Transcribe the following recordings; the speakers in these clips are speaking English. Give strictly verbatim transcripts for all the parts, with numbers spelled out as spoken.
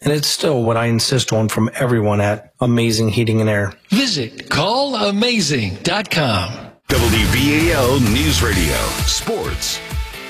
And it's still what I insist on from everyone at Amazing Heating and Air. Visit call amazing dot com. W B A L News Radio Sports.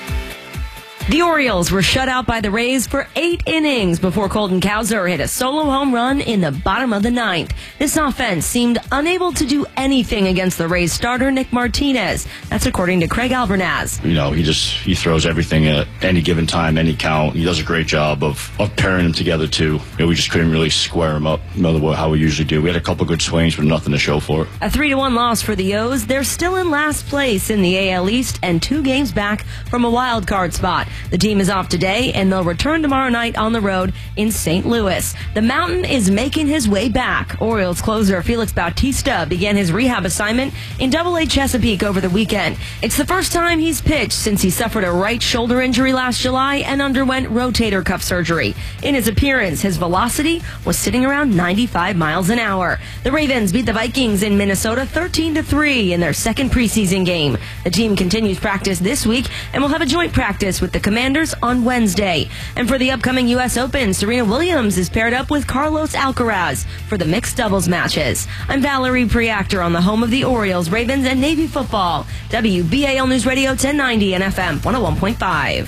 The Orioles were shut out by the Rays for eight innings before Colton Cowser hit a solo home run in the bottom of the ninth. This offense seemed unable to do anything against the Rays starter, Nick Martinez. That's according to Craig Albernaz. You know, he just he throws everything at any given time, any count. He does a great job of, of pairing them together, too. You know, we just couldn't really square him up, you know, how we usually do. We had a couple good swings, but nothing to show for it. A three to one loss for the O's. They're still in last place in the A L East and two games back from a wild card spot. The team is off today, and they'll return tomorrow night on the road in Saint Louis. The Mountain is making his way back. Orioles closer Felix Bautista began his rehab assignment in Double A Chesapeake over the weekend. It's the first time he's pitched since he suffered a right shoulder injury last July and underwent rotator cuff surgery. In his appearance, his velocity was sitting around ninety-five miles an hour. The Ravens beat the Vikings in Minnesota thirteen to three in their second preseason game. The team continues practice this week and will have a joint practice with the Commanders on Wednesday. And for the upcoming U S Open, Serena Williams is paired up with Carlos Alcaraz for the mixed doubles matches. I'm Valerie Preactor on the home of the Orioles, Ravens, and Navy football. W B A L News Radio ten ninety and F M one oh one point five.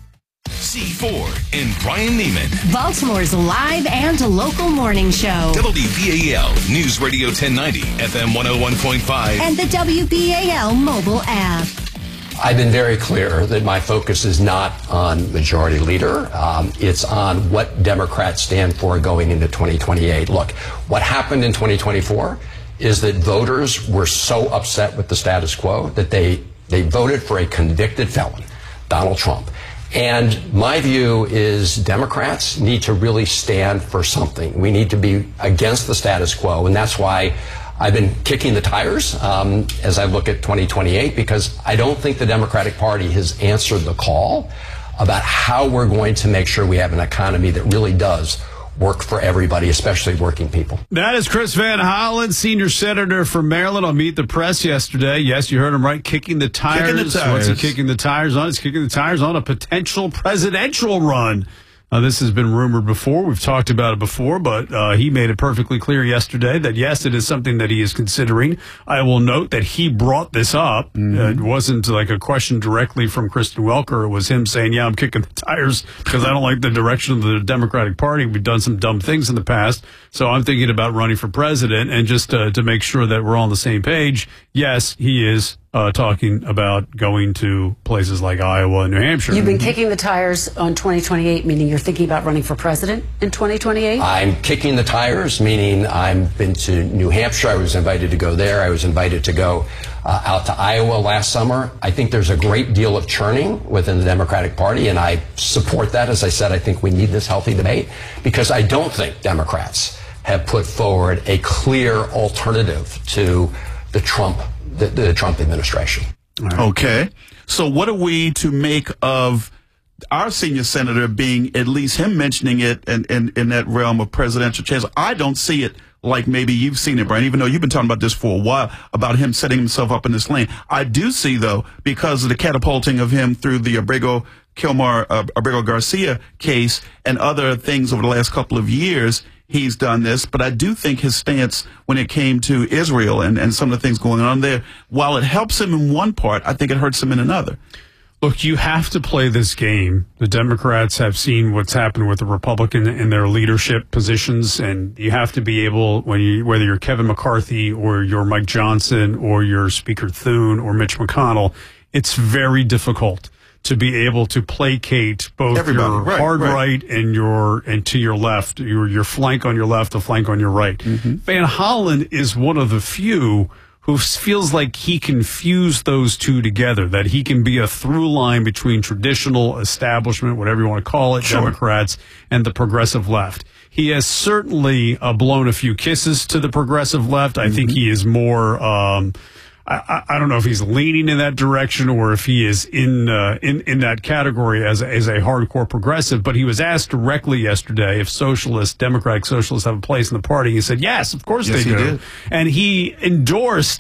C four and Brian Neiman. Baltimore's live and local morning show. W B A L News Radio ten ninety, F M one oh one point five. And the W B A L mobile app. I've been very clear that my focus is not on majority leader. Um, it's on what Democrats stand for going into twenty twenty-eight. Look, what happened in twenty twenty-four is that voters were so upset with the status quo that they, they voted for a convicted felon, Donald Trump. And my view is Democrats need to really stand for something. We need to be against the status quo, and that's why I've been kicking the tires um, as I look at twenty twenty-eight, because I don't think the Democratic Party has answered the call about how we're going to make sure we have an economy that really does work for everybody, especially working people. That is Chris Van Hollen, senior senator from Maryland, on Meet the Press yesterday. Yes, you heard him right, kicking the tires. Kicking the tires. What's he kicking the tires on? He's kicking the tires on a potential presidential run. Uh, this has been rumored before. We've talked about it before, but uh, he made it perfectly clear yesterday that, yes, it is something that he is considering. I will note that he brought this up. Mm-hmm. Uh, it wasn't like a question directly from Kristen Welker. It was him saying, yeah, I'm kicking the tires because I don't like the direction of the Democratic Party. We've done some dumb things in the past, so I'm thinking about running for president. And just uh, to make sure that we're all on the same page, yes, he is Uh, talking about going to places like Iowa and New Hampshire. You've been kicking the tires on twenty twenty-eight, meaning you're thinking about running for president in twenty twenty-eight? I'm kicking the tires, meaning I've been to New Hampshire. I was invited to go there. I was invited to go uh, out to Iowa last summer. I think there's a great deal of churning within the Democratic Party, and I support that. As I said, I think we need this healthy debate because I don't think Democrats have put forward a clear alternative to the Trump The, the Trump administration. Right. Okay. So what are we to make of our senior senator being, at least him mentioning it in, in, in that realm of presidential chance? I don't see it like maybe you've seen it, Brian, even though you've been talking about this for a while, about him setting himself up in this lane. I do see, though, because of the catapulting of him through the Abrego Kilmar, uh, Abrego Garcia case and other things over the last couple of years, he's done this, but I do think his stance when it came to Israel and, and some of the things going on there, while it helps him in one part, I think it hurts him in another. Look, you have to play this game. The Democrats have seen what's happened with the Republican in their leadership positions, and you have to be able, when you, whether you're Kevin McCarthy or you're Mike Johnson or you're Speaker Thune or Mitch McConnell, it's very difficult to be able to placate both Everybody, your right, hard right. right and your and to your left, your your flank on your left, the flank on your right. Mm-hmm. Van Hollen is one of the few who feels like he can fuse those two together, that he can be a through line between traditional establishment, whatever you want to call it, sure. Democrats, and the progressive left. He has certainly uh, blown a few kisses to the progressive left. I mm-hmm. think he is more... Um, I, I don't know if he's leaning in that direction or if he is in uh, in in that category as a, as a hardcore progressive. But he was asked directly yesterday if socialists, Democratic socialists, have a place in the party. He said, "Yes, of course yes, they do," did. and he endorsed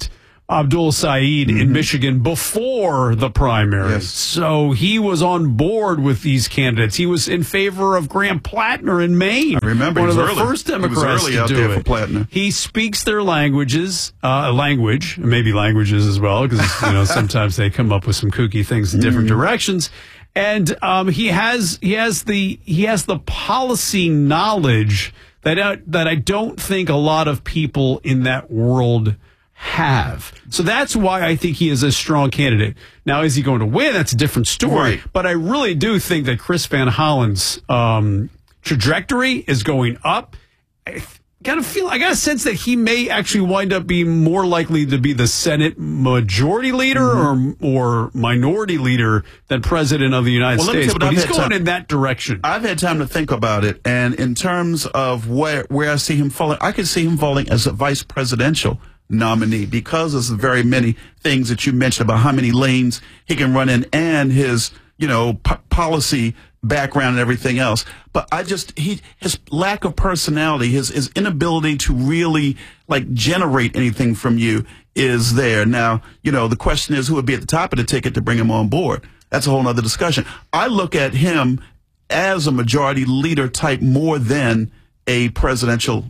Abdul Said mm-hmm. in Michigan before the primary. Yes. So he was on board with these candidates. He was in favor of Graham Plattner in Maine. I remember one of the early. first Democrats he was early to out do there it. For Plattner. He speaks their languages, uh, language, maybe languages as well, because you know sometimes they come up with some kooky things in different mm-hmm. directions. And um, he has he has the he has the policy knowledge that I, that I don't think a lot of people in that world have. So that's why I think he is a strong candidate. Now, is he going to win? That's a different story. Right. But I really do think that Chris Van Hollen's um, trajectory is going up. I gotta feel, I got a sense that he may actually wind up being more likely to be the Senate majority leader mm-hmm. or or minority leader than president of the United well, States. But I've he's had going time, in that direction. I've had time to think about it, and in terms of where where I see him falling, I could see him falling as a vice presidential nominee because of the very many things that you mentioned about how many lanes he can run in and his, you know, p- policy background and everything else. But I just, he, his lack of personality, his, his inability to really like generate anything from you is there. Now, you know, the question is who would be at the top of the ticket to bring him on board. That's a whole nother discussion. I look at him as a majority leader type more than a presidential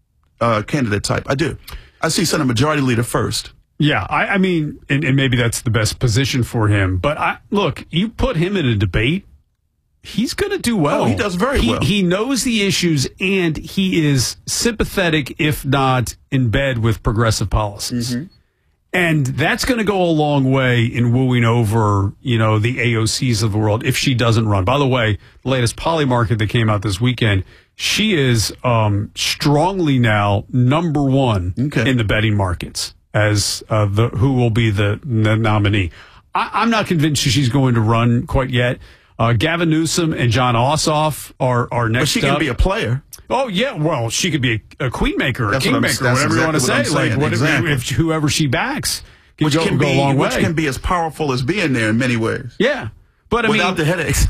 uh, candidate type. I do. I see Senate Majority Leader first. Yeah, I, I mean, and, and maybe that's the best position for him. But I, look, you put him in a debate, he's going to do well. Oh, he does very he, well. He knows the issues, and he is sympathetic, if not in bed with progressive policies. Mm-hmm. And that's going to go a long way in wooing over, you know, the A O Cs of the world if she doesn't run. By the way, the latest Poly Market that came out this weekend, she is um, strongly now number one okay. in the betting markets as uh, the who will be the, the nominee. I, I'm not convinced she's going to run quite yet. Uh, Gavin Newsom and John Ossoff are, are next up. But she can up. be a player. Oh, yeah. Well, she could be a, a queen maker, or a king maker, whatever exactly you want to say. Like, what exactly. if, if whoever she backs can which go, can go be, a long way. Which can be as powerful as being there in many ways. Yeah. But I Without mean, the headaches.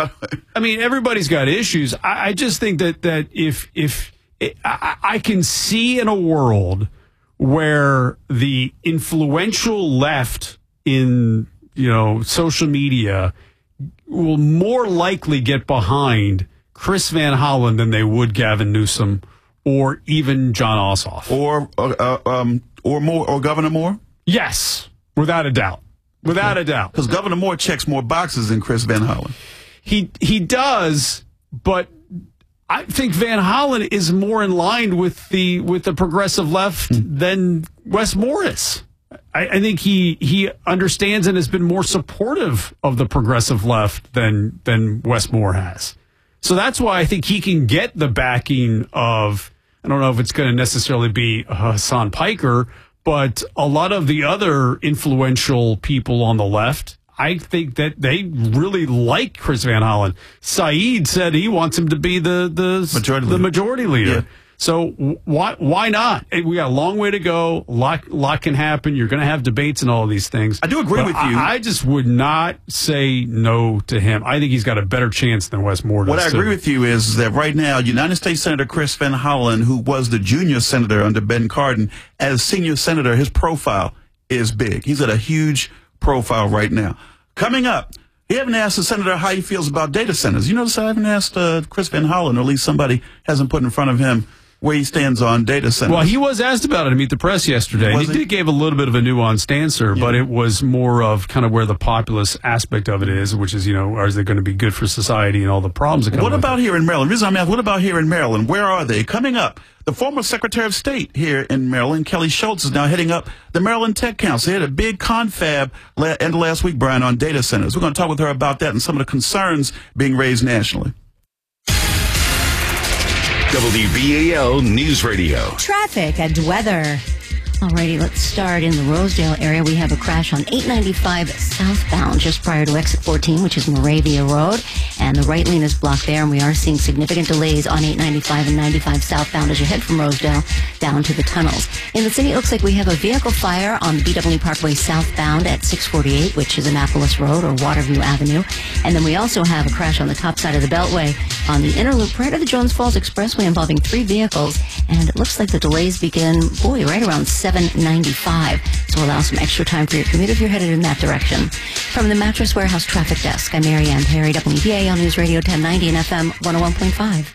I mean, everybody's got issues. I, I just think that, that if, if it, I, I can see in a world where the influential left in, you know, social media will more likely get behind Chris Van Hollen than they would Gavin Newsom or even John Ossoff. Or, uh, um, or more, or Governor Moore? Yes, without a doubt. Without okay. a doubt. Because Governor Moore checks more boxes than Chris Van Hollen. He he does, but I think Van Hollen is more in line with the with the progressive left hmm. than Wes Morris. I, I think he he understands and has been more supportive of the progressive left than than Wes Moore has. So that's why I think he can get the backing of, I don't know if it's going to necessarily be Hassan Piker, but a lot of the other influential people on the left, I think that they really like Chris Van Hollen. Said said he wants him to be the the majority the leader. majority leader. Yeah. So why why not? We got a long way to go. A lot, lot can happen. You're going to have debates and all of these things. I do agree but with you. I, I just would not say no to him. I think he's got a better chance than Wes Moore does. What I agree with you is that right now, United States Senator Chris Van Hollen, who was the junior senator under Ben Cardin, as senior senator, his profile is big. He's at a huge profile right now. Coming up, he haven't asked the senator how he feels about data centers. You notice I haven't asked uh, Chris Van Hollen, or at least somebody hasn't put in front of him where he stands on data centers. Well, he was asked about it at Meet the Press yesterday. Was he, he did gave a little bit of a nuanced answer, yeah. but it was more of kind of where the populist aspect of it is, which is, you know, are they going to be good for society and all the problems that come What with about it. here in Maryland? The reason I'm asking, what about here in Maryland? Where are they? Coming up, the former Secretary of State here in Maryland, Kelly Schultz, is now heading up the Maryland Tech Council. They had a big confab la- end of last week, Brian, on data centers. We're going to talk with her about that and some of the concerns being raised nationally. W B A L News Radio. Traffic and weather. Alrighty, let's start in the Rosedale area. We have a crash on eight ninety-five southbound just prior to exit fourteen, which is Moravia Road. And the right lane is blocked there, and we are seeing significant delays on eight ninety-five and ninety-five southbound as you head from Rosedale down to the tunnels. In the city, it looks like we have a vehicle fire on B W Parkway southbound at six forty-eight, which is Annapolis Road or Waterview Avenue. And then we also have a crash on the top side of the Beltway on the inner loop prior to the Jones Falls Expressway involving three vehicles. And it looks like the delays begin, boy, right around seven seven ninety-five. So allow some extra time for your commute if you're headed in that direction. From the Mattress Warehouse Traffic Desk, I'm Mary Ann Perry, W B A L News Radio ten ninety and F M one oh one point five.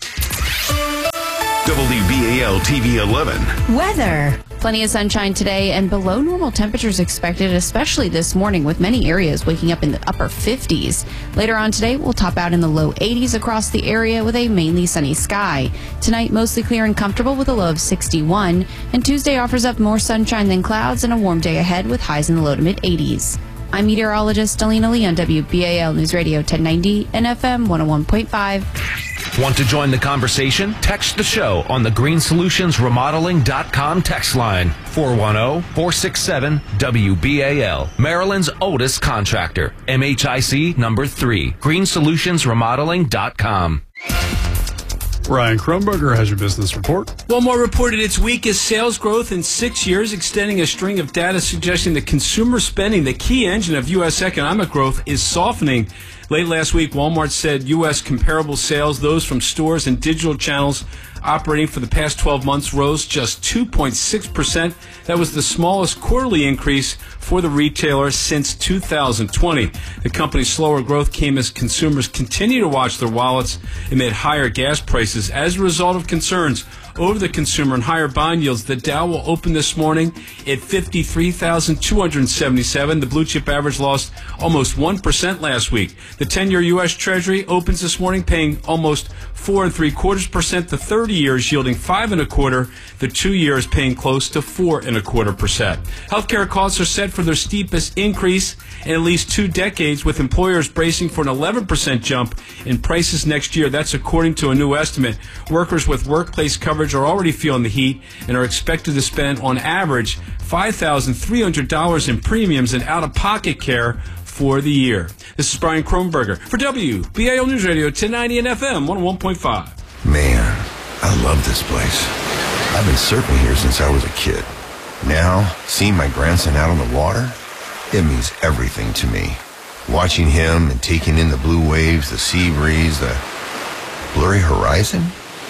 W B A L T V eleven. Weather. Plenty of sunshine today and below normal temperatures expected, especially this morning, with many areas waking up in the upper fifties. Later on today, we'll top out in the low eighties across the area with a mainly sunny sky. Tonight, mostly clear and comfortable with a low of sixty-one. And Tuesday offers up more sunshine than clouds and a warm day ahead with highs in the low to mid eighties. I'm meteorologist Alina Lee on W B A L News Radio ten ninety and F M one oh one point five. Want to join the conversation? Text the show on the green solutions remodeling dot com text line four one zero, four six seven, W B A L. Maryland's oldest contractor. M H I C number three. green solutions remodeling dot com. Ryan Kronberger has your business report. Walmart reported its weakest sales growth in six years, extending a string of data suggesting that consumer spending, the key engine of U S economic growth, is softening. Late last week, Walmart said U S comparable sales, those from stores and digital channels operating for the past twelve months, rose just two point six percent. That was the smallest quarterly increase for the retailer since two thousand twenty. The company's slower growth came as consumers continue to watch their wallets amid higher gas prices. As a result of concerns over the consumer and higher bond yields, the Dow will open this morning at fifty-three thousand two hundred seventy-seven. The blue chip average lost almost one percent last week. The ten-year U S Treasury opens this morning paying almost four and three quarters percent. The thirty years yielding five and a quarter. The two years paying close to four and a quarter percent. Healthcare costs are set for their steepest increase in at least two decades, with employers bracing for an eleven percent jump in prices next year. That's according to a new estimate. Workers with workplace coverage are already feeling the heat and are expected to spend on average five thousand three hundred dollars in premiums and out-of-pocket care for the year. This is Brian Kronberger for W B A L News Radio ten ninety and F M one oh one point five. Man, I love this place. I've been surfing here since I was a kid. Now, seeing my grandson out on the water, it means everything to me. Watching him and taking in the blue waves, the sea breeze, the blurry horizon.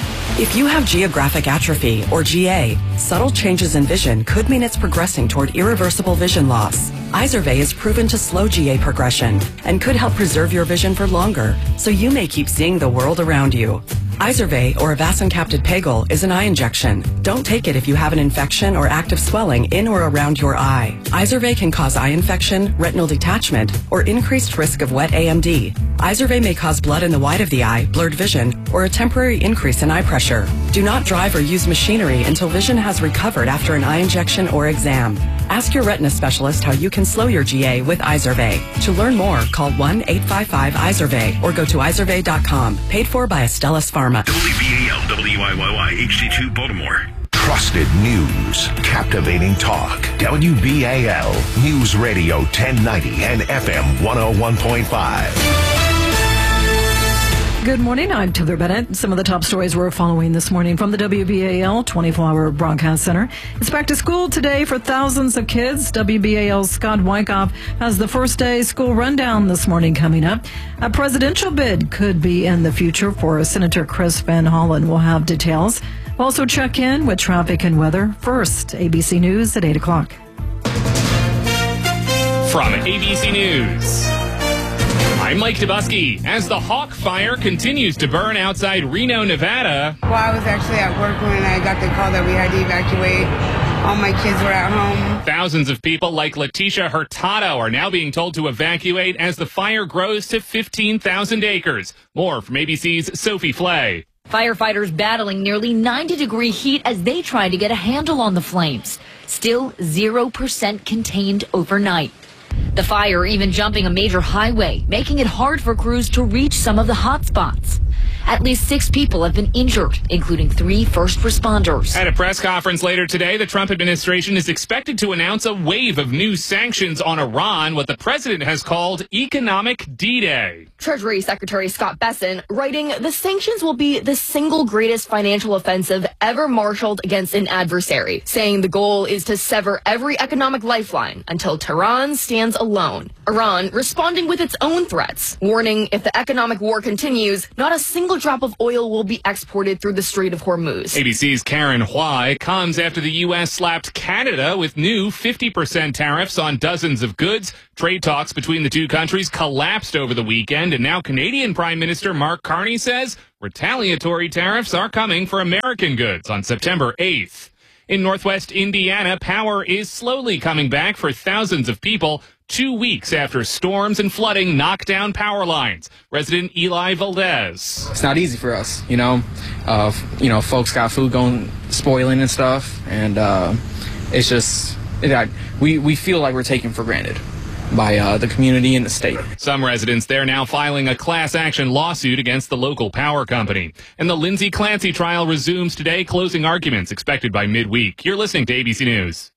If you have geographic atrophy, or G A, subtle changes in vision could mean it's progressing toward irreversible vision loss. Izervay is proven to slow G A progression and could help preserve your vision for longer, so you may keep seeing the world around you. Izervay, or avacincaptad pegol, is an eye injection. Don't take it if you have an infection or active swelling in or around your eye. Izervay can cause eye infection, retinal detachment, or increased risk of wet A M D. Izervay may cause blood in the white of the eye, blurred vision, or a temporary increase in eye pressure. Do not drive or use machinery until vision has recovered after an eye injection or exam. Ask your retina specialist how you can slow your G A with Izervay. To learn more, call one eight five five Izervay or go to izervay dot com. Paid for by Astellas Pharma. W B A L W I Y Y H D two Baltimore. Trusted news, captivating talk. W B A L News Radio ten ninety and F M one oh one point five. Good morning, I'm Heather Bennett. Some of the top stories we're following this morning from the W B A L twenty-four hour broadcast center. It's back to school today for thousands of kids. W B A L's Scott Wyckoff has the first day school rundown this morning coming up. A presidential bid could be in the future for Senator Chris Van Hollen. We'll have details. We'll also check in with traffic and weather. First, A B C News at eight o'clock. From A B C News, I'm Mike Dubusky. As the Hawk Fire continues to burn outside Reno, Nevada. Well, I was actually at work when I got the call that we had to evacuate. All my kids were at home. Thousands of people like Letitia Hurtado are now being told to evacuate as the fire grows to fifteen thousand acres. More from A B C's Sophie Flay. Firefighters battling nearly ninety degree heat as they try to get a handle on the flames. Still zero percent contained overnight. The fire even jumping a major highway, making it hard for crews to reach some of the hot spots. At least six people have been injured, including three first responders. At a press conference later today, the Trump administration is expected to announce a wave of new sanctions on Iran, what the president has called economic D-Day. Treasury Secretary Scott Bessent writing, the sanctions will be the single greatest financial offensive ever marshaled against an adversary, saying the goal is to sever every economic lifeline until Tehran stands alone. Iran responding with its own threats, warning if the economic war continues, not a single single drop of oil will be exported through the Strait of Hormuz. A B C's Karen Huai comes after the U S slapped Canada with new fifty percent tariffs on dozens of goods. Trade talks between the two countries collapsed over the weekend, and now Canadian Prime Minister Mark Carney says retaliatory tariffs are coming for American goods on September eighth. In Northwest Indiana, power is slowly coming back for thousands of people two weeks after storms and flooding knocked down power lines. Resident Eli Valdez. It's not easy for us, you know. Uh, you know, folks got food going, spoiling and stuff, and uh, it's just, it, we, we feel like we're taken for granted by uh, the community and the state. Some residents there now filing a class action lawsuit against the local power company. And the Lindsay Clancy trial resumes today, closing arguments expected by midweek. You're listening to A B C News.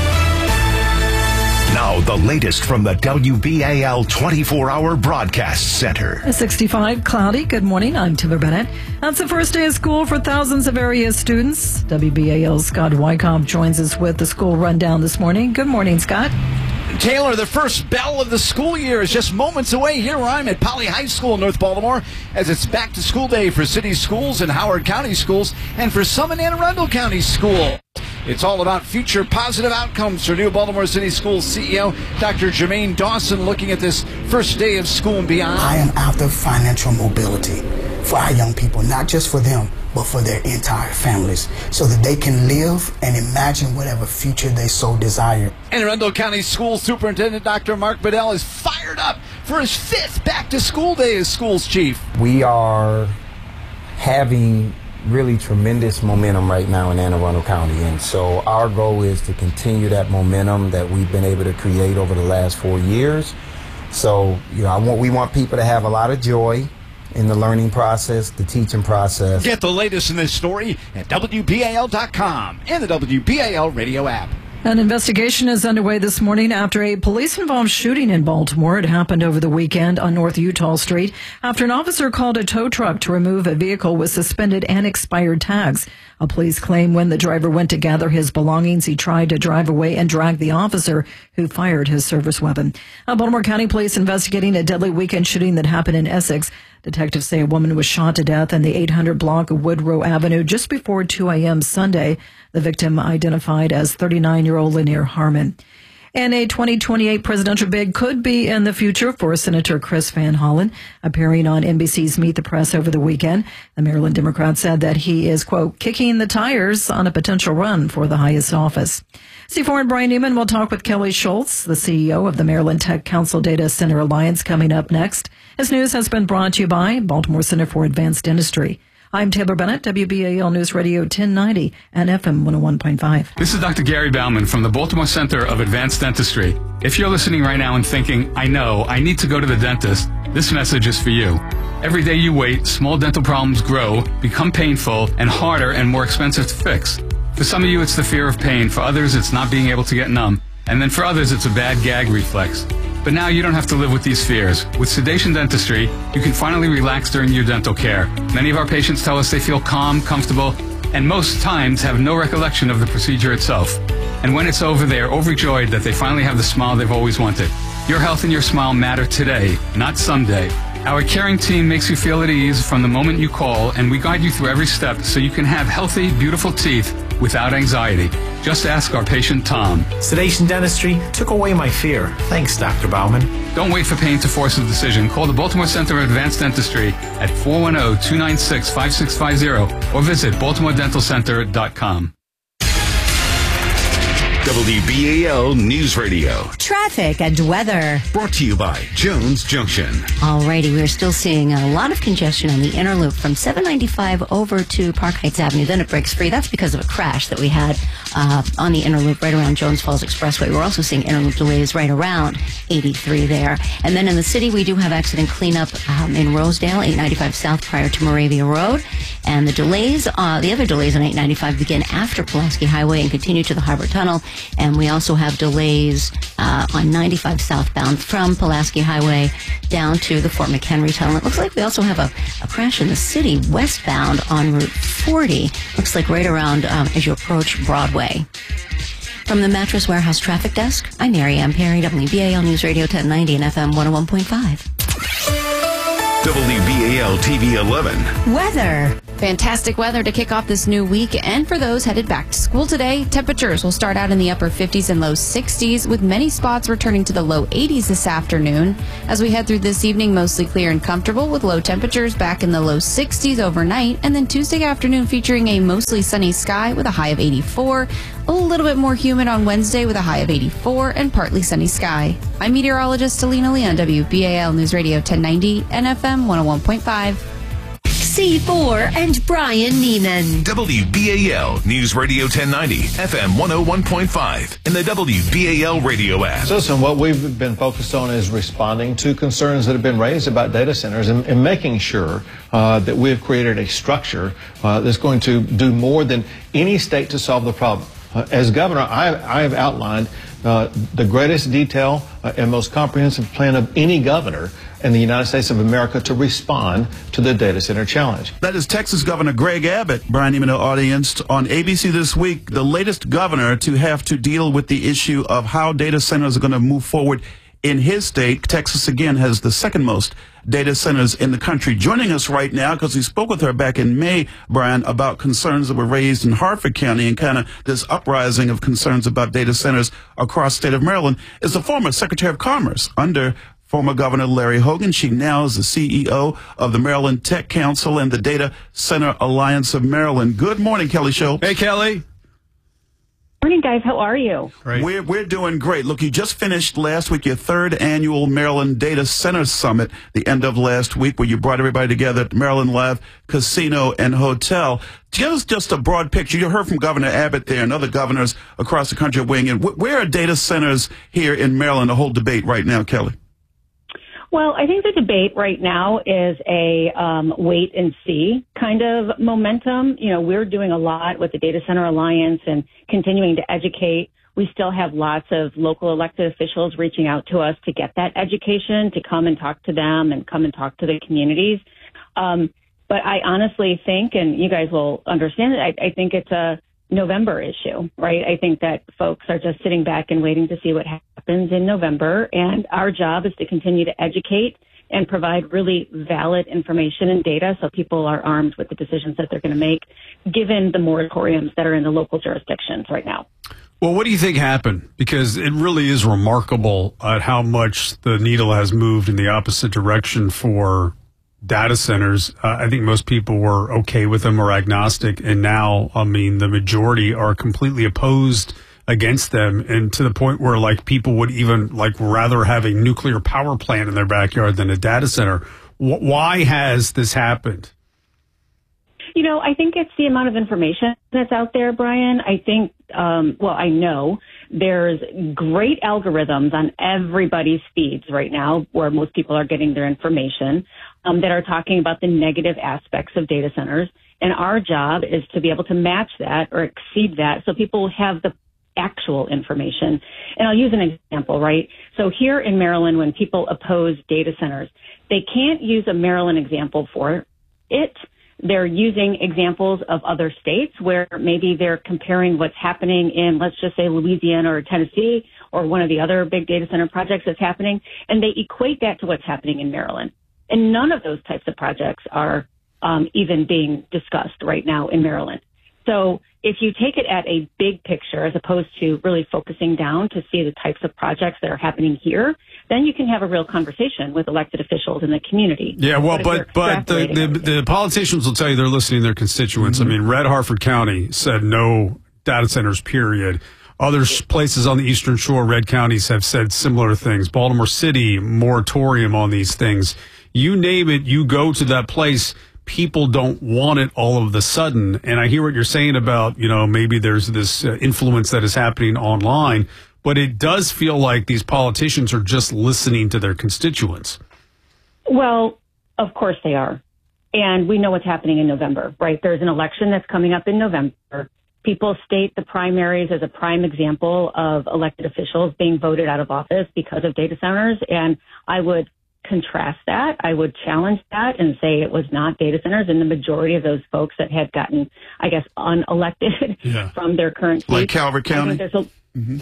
Now, the latest from the W B A L twenty-four hour Broadcast Center. sixty-five, cloudy. Good morning. I'm Taylor Bennett. That's the first day of school for thousands of area students. W B A L's Scott Wyckoff joins us with the school rundown this morning. Good morning, Scott. Taylor, the first bell of the school year is just moments away here where I'm at Poly High School in North Baltimore, as it's back to school day for city schools and Howard County schools, and for some in Anne Arundel County School. It's all about future positive outcomes for New Baltimore City Schools C E O Doctor Jermaine Dawson, looking at this first day of school and beyond. I am after financial mobility for our young people, not just for them, but for their entire families, so that they can live and imagine whatever future they so desire. Anne Arundel County School Superintendent Doctor Mark Bedell is fired up for his fifth back-to-school day as schools chief. We are having really tremendous momentum right now in Anne Arundel County, and so our goal is to continue that momentum that we've been able to create over the last four years. So, you know, I want, we want people to have a lot of joy in the learning process, the teaching process. Get the latest in this story at W B A L dot com and the W B A L radio app. An investigation is underway this morning after a police-involved shooting in Baltimore. It happened over the weekend on North Utah Street after an officer called a tow truck to remove a vehicle with suspended and expired tags. A police claim when the driver went to gather his belongings, he tried to drive away and drag the officer, who fired his service weapon. Uh, Baltimore County Police investigating a deadly weekend shooting that happened in Essex. Detectives say a woman was shot to death in the eight hundred block of Woodrow Avenue just before two a.m. Sunday. The victim identified as thirty-nine-year-old Lanier Harmon. And a twenty twenty-eight presidential bid could be in the future for Senator Chris Van Hollen. Appearing on N B C's Meet the Press over the weekend, the Maryland Democrat said that he is, quote, kicking the tires on a potential run for the highest office. C four and Brian Newman will talk with Kelly Schultz, the C E O of the Maryland Tech Council Data Center Alliance, coming up next. This news has been brought to you by Baltimore Center for Advanced Dentistry. I'm Taylor Bennett, W B A L News Radio ten ninety and F M one oh one point five. This is Doctor Gary Bauman from the Baltimore Center of Advanced Dentistry. If you're listening right now and thinking, I know, I need to go to the dentist, this message is for you. Every day you wait, small dental problems grow, become painful, and harder and more expensive to fix. For some of you, it's the fear of pain. For others, it's not being able to get numb. And then for others, it's a bad gag reflex. But now you don't have to live with these fears. With Sedation Dentistry, you can finally relax during your dental care. Many of our patients tell us they feel calm, comfortable, and most times have no recollection of the procedure itself. And when it's over, they are overjoyed that they finally have the smile they've always wanted. Your health and your smile matter today, not someday. Our caring team makes you feel at ease from the moment you call, and we guide you through every step so you can have healthy, beautiful teeth without anxiety. Just ask our patient Tom. Sedation Dentistry took away my fear. Thanks, Doctor Bauman. Don't wait for pain to force a decision. Call the Baltimore Center of Advanced Dentistry at four one zero, two nine six, five six five zero or visit baltimore dental center dot com. W B A L News Radio. Traffic and weather. Brought to you by Jones Junction. Alrighty, we're still seeing a lot of congestion on the inner loop from seven ninety-five over to Park Heights Avenue. Then it breaks free. That's because of a crash that we had uh, on the inner loop right around Jones Falls Expressway. We're also seeing inner loop delays right around eighty-three there. And then in the city, we do have accident cleanup um, in Rosedale, eight ninety-five south prior to Moravia Road. And the delays, uh, the other delays on eight ninety-five begin after Pulaski Highway and continue to the Harbor Tunnel. And we also have delays uh, on ninety-five southbound from Pulaski Highway down to the Fort McHenry Tunnel. It looks like we also have a, a crash in the city westbound on Route forty. Looks like right around um, as you approach Broadway. From the Mattress Warehouse Traffic Desk, I'm Mary Ann Perry, W B A L News Radio ten ninety and F M one oh one point five. W B A L T V eleven. Weather. Fantastic weather to kick off this new week, and for those headed back to school today, temperatures will start out in the upper fifties and low sixties, with many spots returning to the low eighties this afternoon. As we head through this evening, mostly clear and comfortable, with low temperatures back in the low sixties overnight, and then Tuesday afternoon featuring a mostly sunny sky with a high of eighty-four, a little bit more humid on Wednesday with a high of eighty-four, and partly sunny sky. I'm meteorologist Alina Lee on W B A L News Radio ten ninety and F M one oh one point five. C four and Brian Neiman. W B A L News Radio ten ninety, F M one oh one point five, and the W B A L radio app. So, listen, what we've been focused on is responding to concerns that have been raised about data centers and, and making sure uh, that we have created a structure uh, that's going to do more than any state to solve the problem. Uh, as governor, I, I have outlined uh, the greatest detail uh, and most comprehensive plan of any governor in the United States of America to respond to the data center challenge. That is Texas Governor Greg Abbott, Brian Neiman, audience on A B C this week, the latest governor to have to deal with the issue of how data centers are going to move forward in his state. Texas, again, has the second most data centers in the country. Joining us right now, because we spoke with her back in May, Brian, about concerns that were raised in Harford County and kind of this uprising of concerns about data centers across the state of Maryland, is the former Secretary of Commerce under former Governor Larry Hogan. She now is the C E O of the Maryland Tech Council and the Data Center Alliance of Maryland. Good morning, Kelly Schultz. Hey, Kelly. Morning, guys. How are you? Great. We're, we're doing great. Look, you just finished last week your third annual Maryland Data Center Summit, the end of last week, where you brought everybody together at Maryland Live Casino and Hotel. Give us just a broad picture. You heard from Governor Abbott there and other governors across the country weighing in. Where are data centers here in Maryland? The whole debate right now, Kelly. Well, I think the debate right now is a um, wait and see kind of momentum. You know, we're doing a lot with the Data Center Alliance and continuing to educate. We still have lots of local elected officials reaching out to us to get that education, to come and talk to them and come and talk to the communities. Um, but I honestly think, and you guys will understand it, I, I think it's a November issue, right? I think that folks are just sitting back and waiting to see what happens in November. And our job is to continue to educate and provide really valid information and data so people are armed with the decisions that they're going to make, given the moratoriums that are in the local jurisdictions right now. Well, what do you think happened? Because it really is remarkable at how much the needle has moved in the opposite direction for data centers. Uh, I think most people were okay with them or agnostic. And now, I mean, the majority are completely opposed against them. And to the point where like people would even like rather have a nuclear power plant in their backyard than a data center. W- why has this happened? You know, I think it's the amount of information that's out there, Brian. I think, um, well, I know there's great algorithms on everybody's feeds right now where most people are getting their information um, that are talking about the negative aspects of data centers. And our job is to be able to match that or exceed that so people have the actual information. And I'll use an example, right? So here in Maryland, when people oppose data centers, they can't use a Maryland example for it. They're using examples of other states where maybe they're comparing what's happening in, let's just say, Louisiana or Tennessee or one of the other big data center projects that's happening, and they equate that to what's happening in Maryland. And none of those types of projects are um, even being discussed right now in Maryland. So if you take it at a big picture as opposed to really focusing down to see the types of projects that are happening here, then you can have a real conversation with elected officials in the community. Yeah, well, but but, but the, the, the politicians will tell you they're listening to their constituents. Mm-hmm. I mean, Red Harford County said no data centers, period. Other places on the Eastern Shore, red counties, have said similar things. Baltimore City, moratorium on these things. You name it, you go to that place, people don't want it all of the sudden. And I hear what you're saying about, you know, maybe there's this uh, influence that is happening online, but it does feel like these politicians are just listening to their constituents. Well, of course they are. And we know what's happening in November, right? There's an election that's coming up in November. People state the primaries as a prime example of elected officials being voted out of office because of data centers. And I would contrast that. I would challenge that and say it was not data centers, and the majority of those folks that had gotten, I guess, unelected yeah. from their current seats. Like Calvert County? There's a, mm-hmm.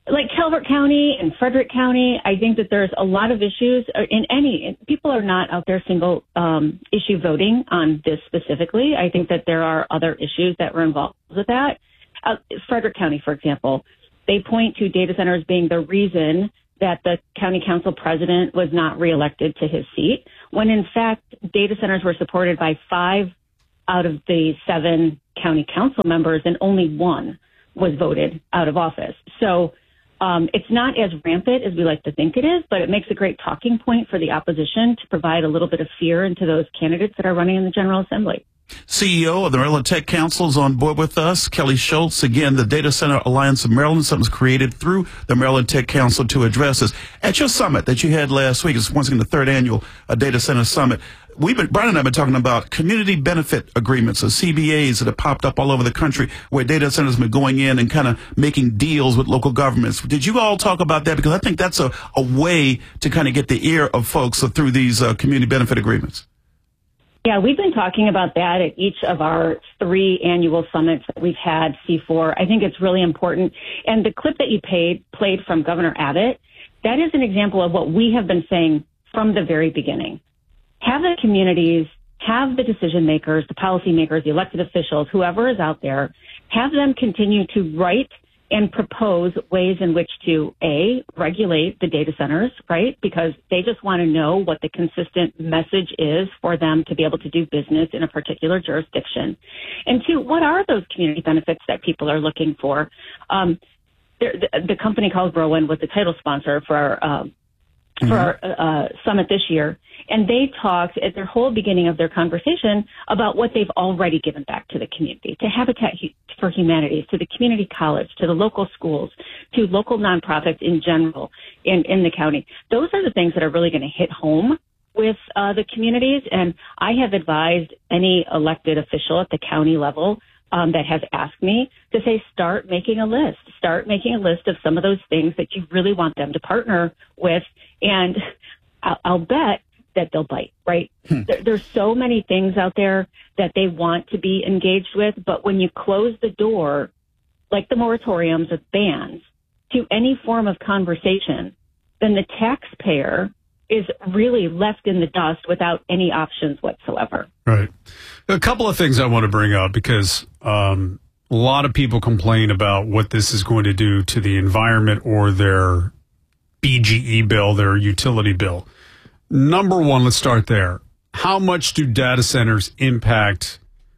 like Calvert County and Frederick County, I think that there's a lot of issues in any, people are not out there single um, issue voting on this specifically. I think that there are other issues that were involved with that. Uh, Frederick County, for example, they point to data centers being the reason that the county council president was not reelected to his seat, when in fact data centers were supported by five out of the seven county council members and only one was voted out of office. So Um, it's not as rampant as we like to think it is, but it makes a great talking point for the opposition to provide a little bit of fear into those candidates that are running in the General Assembly. C E O of the Maryland Tech Council is on board with us, Kelly Schultz. Again, the Data Center Alliance of Maryland, something's created through the Maryland Tech Council to address this. At your summit that you had last week, it's once again the third annual uh, Data Center Summit. We've been, Brian and I have been talking about community benefit agreements, or C B As, that have popped up all over the country where data centers have been going in and kind of making deals with local governments. Did you all talk about that? Because I think that's a, a way to kind of get the ear of folks through these uh, community benefit agreements. Yeah, we've been talking about that at each of our three annual summits that we've had, C four. I think it's really important. And the clip that you paid, played from Governor Abbott, that is an example of what we have been saying from the very beginning. Have the communities, have the decision makers, the policy makers, the elected officials, whoever is out there, have them continue to write and propose ways in which to, A, regulate the data centers, right? Because they just want to know what the consistent message is for them to be able to do business in a particular jurisdiction. And two, what are those community benefits that people are looking for? Um, the, the company called Rowan was the title sponsor for our, uh, for mm-hmm. our uh, summit this year. And they talked at their whole beginning of their conversation about what they've already given back to the community, to Habitat for Humanity, to the community college, to the local schools, to local nonprofits in general in, in the county. Those are the things that are really going to hit home with uh, the communities. And I have advised any elected official at the county level um, that has asked me to say, start making a list, start making a list of some of those things that you really want them to partner with. And I'll, I'll bet that they'll bite, right? Hmm. There, there's so many things out there that they want to be engaged with, but when you close the door, like the moratoriums with bans, to any form of conversation, then the taxpayer is really left in the dust without any options whatsoever. Right. A couple of things I want to bring up, because um, a lot of people complain about what this is going to do to the environment or their B G E bill, their utility bill. Number one, let's start there. How much do data centers impact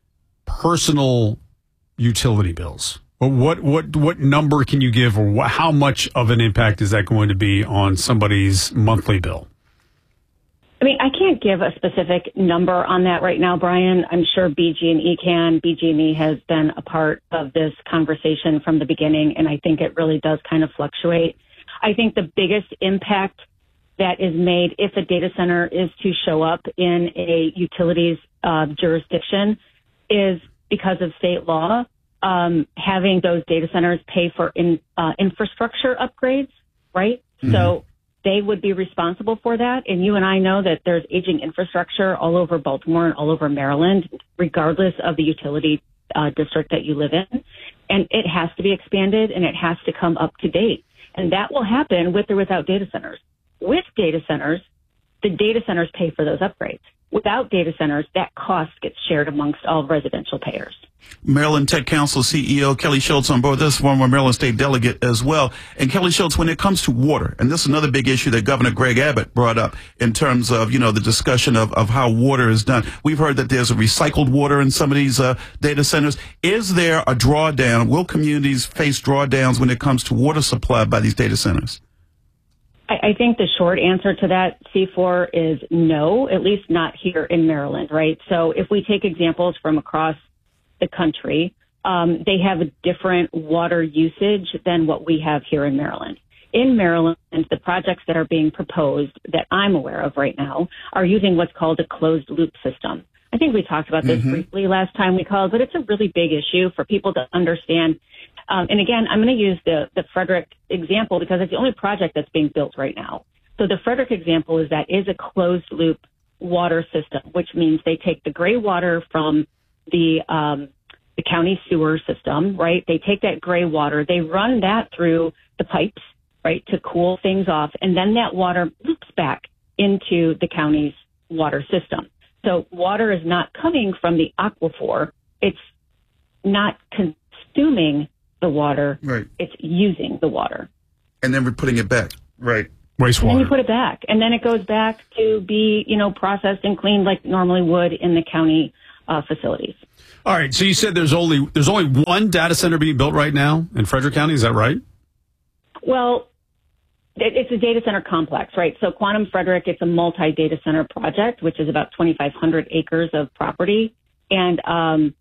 personal utility bills? What what what number can you give, or what, how much of an impact is that going to be on somebody's monthly bill? I mean, I can't give a specific number on that right now, Brian. I'm sure B G and E can. B G and E has been a part of this conversation from the beginning, and I think it really does kind of fluctuate. I think the biggest impact that is made if a data center is to show up in a utilities uh, jurisdiction is because of state law, um, having those data centers pay for in, uh, infrastructure upgrades, right? Mm-hmm. So they would be responsible for that. And you and I know that there's aging infrastructure all over Baltimore and all over Maryland, regardless of the utility uh, district that you live in. And it has to be expanded, and it has to come up to date. And that will happen with or without data centers. With data centers, the data centers pay for those upgrades. Without data centers, that cost gets shared amongst all residential payers. Maryland Tech Council C E O Kelly Schultz on board this, former Maryland State delegate as well. And Kelly Schultz, when it comes to water, and this is another big issue that Governor Greg Abbott brought up in terms of, you know, the discussion of, of how water is done. We've heard that there's a recycled water in some of these uh, data centers. Is there a drawdown? Will communities face drawdowns when it comes to water supply by these data centers? I think the short answer to that, C four, is no, at least not here in Maryland, right? So if we take examples from across the country, um, they have a different water usage than what we have here in Maryland. In Maryland, the projects that are being proposed that I'm aware of right now are using what's called a closed loop system. I think we talked about this mm-hmm. briefly last time we called, but it's a really big issue for people to understand. Um, and again, I'm going to use the, the Frederick example because it's the only project that's being built right now. So the Frederick example is that is a closed loop water system, which means they take the gray water from the, um, the county sewer system, right? They take that gray water, they run that through the pipes, right, to cool things off. And then that water loops back into the county's water system. So water is not coming from the aquifer. It's not consuming the water. Right. It's using the water. And then we're putting it back. Right. And then you put it back. And then it goes back to be, you know, processed and cleaned like normally would in the county uh, facilities. All right. So you said there's only there's only one data center being built right now in Frederick County. Is that right? Well, it, it's a data center complex, right? So Quantum Frederick, it's a multi-data center project, which is about twenty-five hundred acres of property. And um,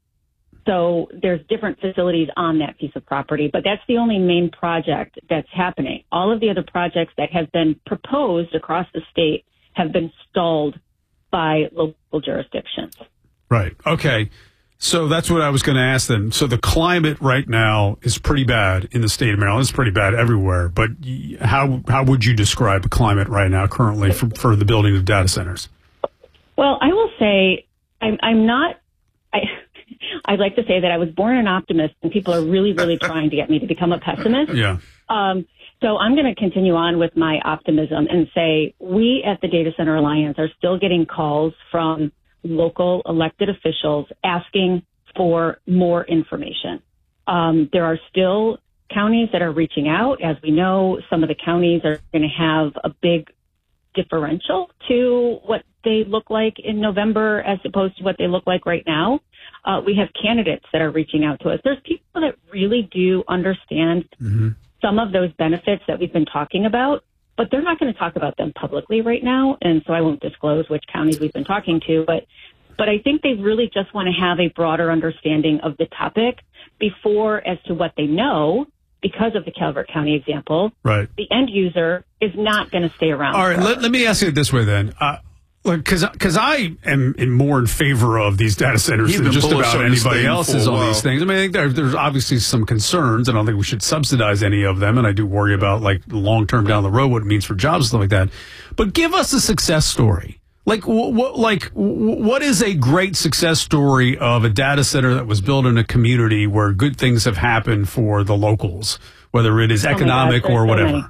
so there's different facilities on that piece of property, but that's the only main project that's happening. All of the other projects that have been proposed across the state have been stalled by local jurisdictions. Right. Okay. So that's what I was going to ask then. So the climate right now is pretty bad in the state of Maryland. It's pretty bad everywhere. But how how would you describe the climate right now currently for, for the building of data centers? Well, I will say I'm, I'm not. I, I'd like to say that I was born an optimist, and people are really, really trying to get me to become a pessimist. Yeah. Um, so I'm going to continue on with my optimism and say we at the Data Center Alliance are still getting calls from local elected officials asking for more information. Um, there are still counties that are reaching out. As we know, some of the counties are going to have a big differential to what they look like in November as opposed to what they look like right now. Uh, we have candidates that are reaching out to us. There's people that really do understand mm-hmm. some of those benefits that we've been talking about, but they're not going to talk about them publicly right now. And so I won't disclose which counties we've been talking to, but, but I think they really just want to have a broader understanding of the topic before as to what they know. Because of the Calvert County example, right. the end user is not going to stay around. All right, let, let me ask you it this way then. Uh, Because because I am in more in favor of these data centers He's than been just bullish about on this anybody thing else for is a on while. these things. I mean, I think there, there's obviously some concerns. I don't think we should subsidize any of them, and I do worry about like long term down the road what it means for jobs and stuff like that. But give us a success story. Like what? Like what is a great success story of a data center that was built in a community where good things have happened for the locals, whether it is Oh my economic gosh, or there's so whatever? many.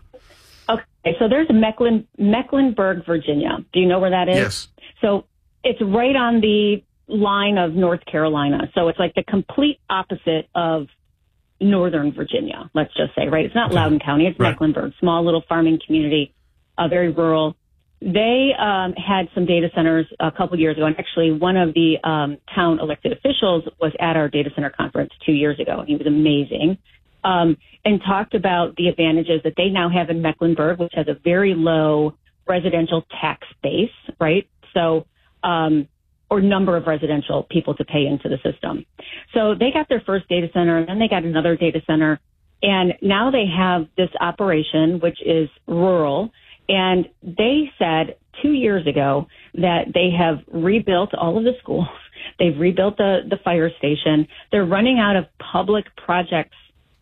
Okay, so there's Mecklen, Mecklenburg, Virginia. Do you know where that is? Yes. So it's right on the line of North Carolina. So it's like the complete opposite of Northern Virginia, let's just say, right? It's not Loudoun County, it's Right. Mecklenburg, small little farming community, uh, very rural. They um, had some data centers a couple years ago, and actually one of the um, town elected officials was at our data center conference two years ago, and he was amazing, um, and talked about the advantages that they now have in Mecklenburg, which has a very low residential tax base, right? So, um, or number of residential people to pay into the system. So they got their first data center, and then they got another data center, and now they have this operation, which is rural. And they said two years ago that they have rebuilt all of the schools. They've rebuilt the, the fire station. They're running out of public projects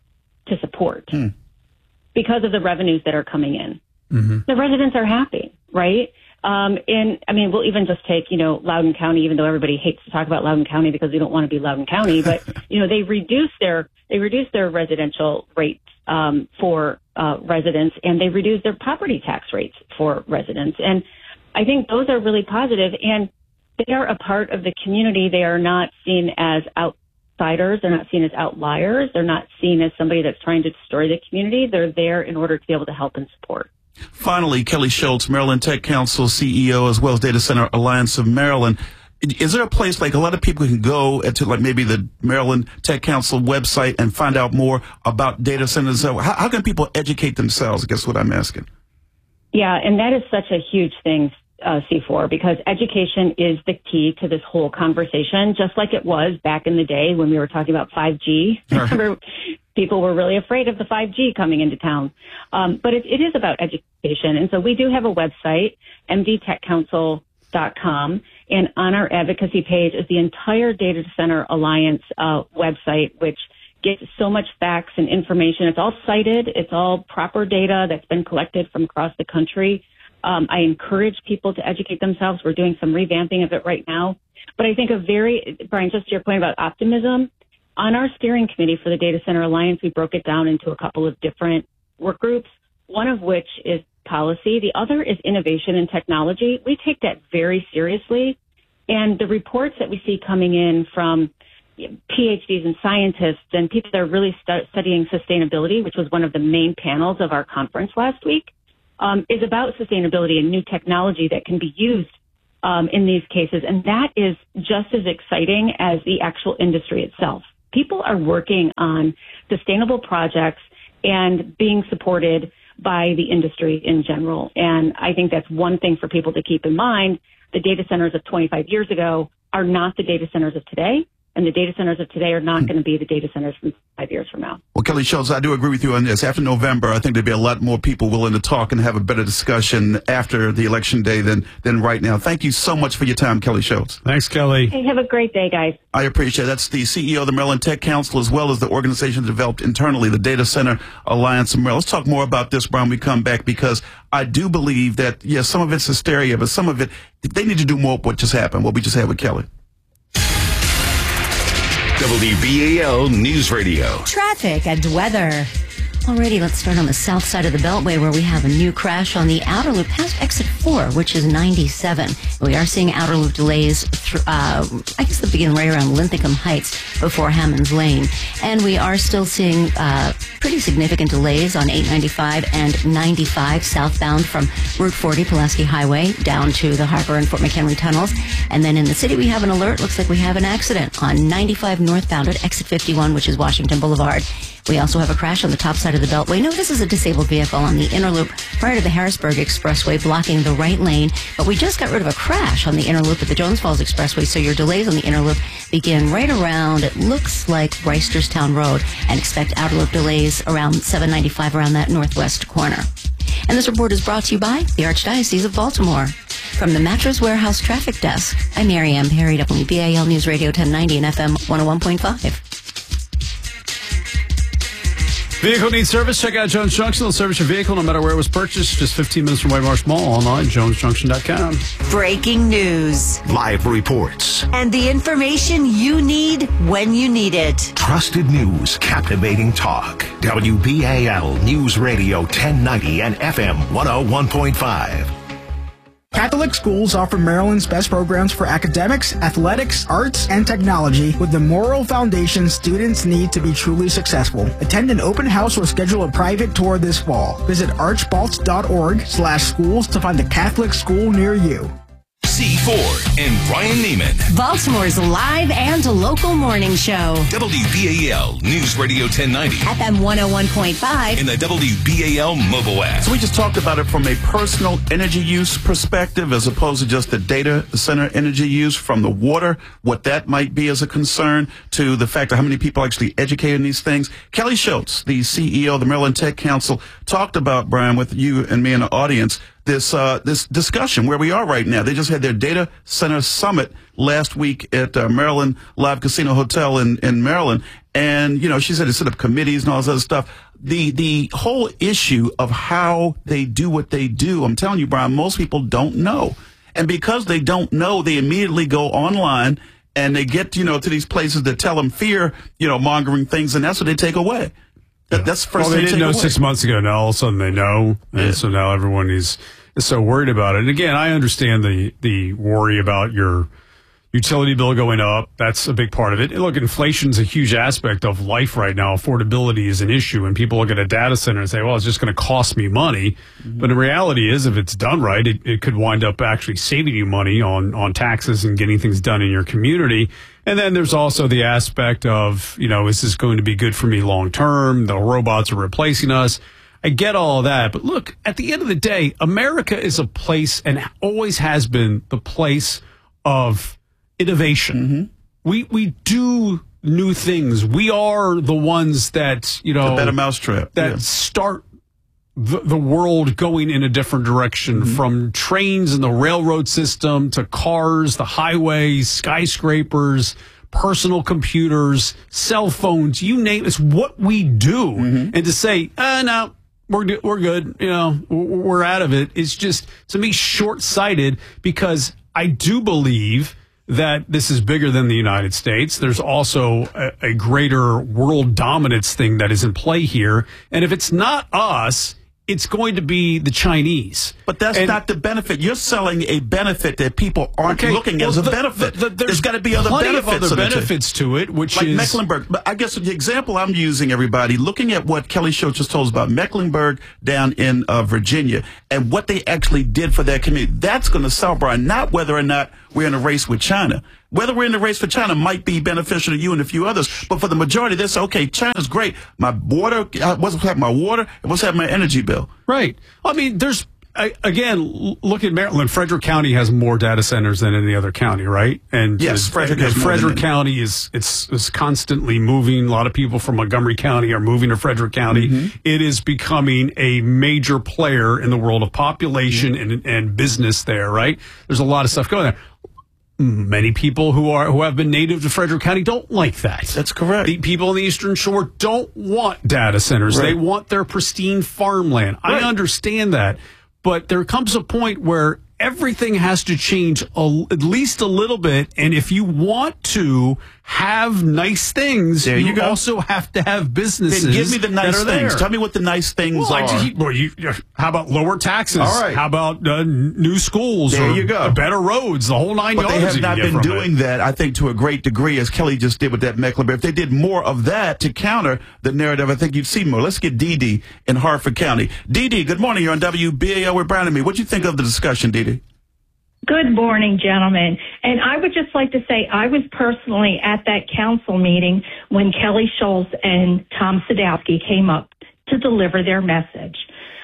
to support Hmm. because of the revenues that are coming in. Mm-hmm. The residents are happy, right? Um, and I mean, we'll even just take, you know, Loudoun County, even though everybody hates to talk about Loudoun County because we don't want to be Loudoun County, but, you know, they reduced their, they reduced their residential rates, um, for, uh, residents, and they reduced their property tax rates for residents. And I think those are really positive, and they are a part of the community. They are not seen as outsiders. They're not seen as outliers. They're not seen as somebody that's trying to destroy the community. They're there in order to be able to help and support. Finally, Kelly Schultz, Maryland Tech Council C E O, as well as Data Center Alliance of Maryland. Is there a place like a lot of people can go to, like maybe the Maryland Tech Council website and find out more about data centers? So how, how can people educate themselves? I guess what I'm asking. Yeah, and that is such a huge thing, uh, C four, because education is the key to this whole conversation, just like it was back in the day when we were talking about five G. Remember, people were really afraid of the five G coming into town. Um, but it, it is about education. And so we do have a website, m d tech council dot com. And on our advocacy page is the entire Data Center Alliance uh, website, which gets so much facts and information. It's all cited. It's all proper data that's been collected from across the country. Um, I encourage people to educate themselves. We're doing some revamping of it right now. But I think a very, Brian, just to your point about optimism, on our steering committee for the Data Center Alliance, we broke it down into a couple of different work groups, one of which is policy. The other is innovation and technology. We take that very seriously. And the reports that we see coming in from P H Ds and scientists and people that are really stu- studying sustainability, which was one of the main panels of our conference last week, um, is about sustainability and new technology that can be used um, in these cases. And that is just as exciting as the actual industry itself. People are working on sustainable projects and being supported by the industry in general. And I think that's one thing for people to keep in mind. The data centers of twenty-five years ago are not the data centers of today. And the data centers of today are not going to be the data centers from five years from now. Well, Kelly Schultz, I do agree with you on this. After November, I think there'll be a lot more people willing to talk and have a better discussion after the election day than, than right now. Thank you so much for your time, Kelly Schultz. Thanks, Kelly. Hey, have a great day, guys. I appreciate it. That's the C E O of the Maryland Tech Council, as well as the organization developed internally, the Data Center Alliance of Maryland. Let's talk more about this, Brian, when we come back, because I do believe that, yes, some of it's hysteria, but some of it, they need to do more with what just happened, what we just had with Kelly. W B A L News Radio. Traffic and weather. Alrighty, let's start on the south side of the Beltway where we have a new crash on the outer loop past exit four, which is ninety-seven. We are seeing outer loop delays, th- uh, I guess they begin right around Linthicum Heights before Hammonds Lane. And we are still seeing uh, pretty significant delays on eight ninety-five and ninety-five southbound from Route forty, Pulaski Highway, down to the Harbor and Fort McHenry tunnels. And then in the city, we have an alert. Looks like we have an accident on ninety-five northbound at exit fifty-one, which is Washington Boulevard. We also have a crash on the top side of the Beltway. No, this is a disabled vehicle on the inner loop prior to the Harrisburg Expressway blocking the right lane. But we just got rid of a crash on the inner loop at the Jones Falls Expressway. So your delays on the inner loop begin right around, it looks like Reisterstown Road, and expect outer loop delays around seven ninety-five around that northwest corner. And this report is brought to you by the Archdiocese of Baltimore. From the Mattress Warehouse Traffic Desk, I'm Mary Ann Perry, W B A L News Radio ten ninety and F M one oh one point five. Vehicle needs service? Check out Jones Junction. They'll service your vehicle no matter where it was purchased. Just fifteen minutes from White Marsh Mall. Online, jones junction dot com. Breaking news. Live reports. And the information you need when you need it. Trusted news. Captivating talk. W B A L News Radio ten ninety and F M one oh one point five. Catholic schools offer Maryland's best programs for academics, athletics, arts, and technology with the moral foundation students need to be truly successful. Attend an open house or schedule a private tour this fall. Visit archbalts.org slash schools to find a Catholic school near you. C Ford and Brian Neiman. Baltimore's live and local morning show. W B A L News Radio ten ninety. F M one oh one point five. And the W B A L mobile app. So we just talked about it from a personal energy use perspective as opposed to just the data center energy use, from the water, what that might be as a concern, to the fact of how many people actually educate in these things. Kelly Schultz, the C E O of the Maryland Tech Council, talked about, Brian, with you and me in the audience, this uh, this discussion where we are right now. They just had their data center summit last week at uh, Maryland Live Casino Hotel in, in Maryland. And, you know, she said they set up committees and all this other stuff. The the whole issue of how they do what they do, I'm telling you, Brian, most people don't know. And because they don't know, they immediately go online and they get, you know, to these places that tell them fear, you know, mongering things, and that's what they take away. That, that's the first well, they thing didn't know away. six months ago. Now all of a sudden they know, and Yeah. so now everyone is, is so worried about it. And again, I understand the the worry about your utility bill going up. That's a big part of it. And look, inflation's a huge aspect of life right now. Affordability is an issue, and people look at a data center and say, "Well, it's just going to cost me money." Mm-hmm. But the reality is, if it's done right, it, it could wind up actually saving you money on on taxes and getting things done in your community. And then there's also the aspect of, you know, is this going to be good for me long term? The robots are replacing us. I get all of that. But look, at the end of the day, America is a place, and always has been, the place of innovation. Mm-hmm. We we do new things. We are the ones that, you know, The better mousetrap. that Yeah. start the, the world going in a different direction, Mm-hmm. from trains and the railroad system to cars, the highways, skyscrapers, personal computers, cell phones, you name it. It's what we do. Mm-hmm. And to say, uh, no, we're, do- we're good, you know, we're we're out of it, it's just, to me, short-sighted, because I do believe that this is bigger than the United States. There's also a, a greater world dominance thing that is in play here. And if it's not us, it's going to be the Chinese. But that's and, not the benefit. You're selling a benefit that people aren't okay, looking well, as a the, benefit. The, the, there's got to be other benefits, of other benefits to it, which like is Mecklenburg. But I guess the example I'm using, everybody, looking at what Kelly Show just told us about Mecklenburg down in uh, Virginia and what they actually did for their community. That's going to sell, Brian. Not whether or not we're in a race with China. Whether we're in the race for China might be beneficial to you and a few others, but for the majority, they say, okay, China's great. My water, what's happening? My water, and what's happening? My energy bill. Right. I mean, there's I, again, look at Maryland. Frederick County has more data centers than any other county, right? And yes, uh, Frederick, and has Frederick County is it's is constantly moving. A lot of people from Montgomery County are moving to Frederick County. Mm-hmm. It is becoming a major player in the world of population mm-hmm. and and business there, right? There's a lot of stuff going there. Many people who are who have been native to Frederick County don't like that. That's correct. The people on the Eastern Shore don't want data centers. Right. They want their pristine farmland. Right. I understand that. But there comes a point where everything has to change a, at least a little bit. And if you want to have nice things, there you, you go. also have to have businesses. Then give me the nice things. There. Tell me what the nice things well, are. I, well, you, how about lower taxes? All right. How about uh, new schools? There or you go. Better roads, the whole nine but yards. But they have not been doing it. that, I think, to a great degree, as Kelly just did with that Mecklenburg. If they did more of that to counter the narrative, I think you'd see more. Let's get Dee Dee in Harford County. Dee Dee, good morning. You're on W B A L with Brown and me. What do you think of the discussion, Dee Dee? Good morning, gentlemen. And I would just like to say I was personally at that council meeting when Kelly Schultz and Tom Sadowski came up to deliver their message.